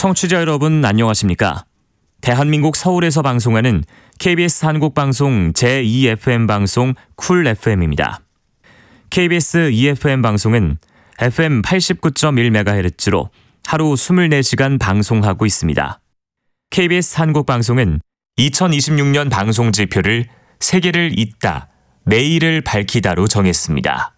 청취자 여러분 안녕하십니까? 대한민국 서울에서 방송하는 KBS 한국방송 제2FM 방송 쿨 FM입니다. KBS EFM 방송은 FM 89.1MHz로 하루 24시간 방송하고 있습니다. KBS 한국방송은 2026년 방송 지표를 세계를 잇다, 내일을 밝히다로 정했습니다.